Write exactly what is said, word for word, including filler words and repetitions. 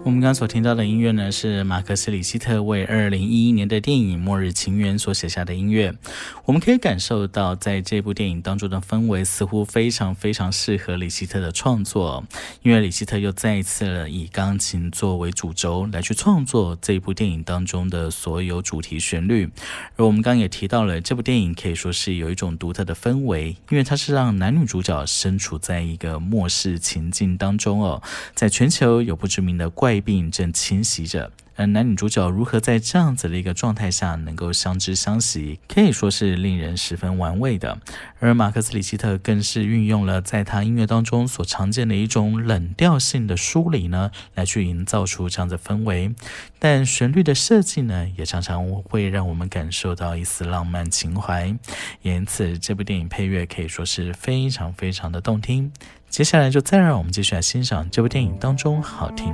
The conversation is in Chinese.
我们刚刚所听到的音乐呢，是马克思·李希特为二零一一年的电影《末日情缘》所写下的音乐。我们可以感受到，在这部电影当中的氛围似乎非常非常适合李希特的创作，因为李希特又再一次以钢琴作为主轴来去创作这部电影当中的所有主题旋律。而我们刚刚也提到了，这部电影可以说是有一种独特的氛围，因为它是让男女主角身处在一个末世情境当中哦，在全球有不知名的怪病正侵袭着，而男女主角如何在这样子的一个状态下能够相知相惜，可以说是令人十分玩味的。而马克思·李希特更是运用了在他音乐当中所常见的一种冷调性的梳理呢，来去营造出这样的氛围。但旋律的设计呢，也常常会让我们感受到一丝浪漫情怀，因此这部电影配乐可以说是非常非常的动听。接下来就再让我们继续来欣赏这部电影当中好听